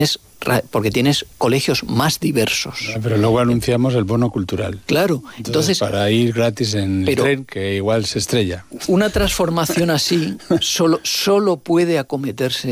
porque tienes colegios más diversos. Pero luego anunciamos el bono cultural. Claro. Entonces para ir gratis en el tren, que igual se estrella. Una transformación así solo puede acometerse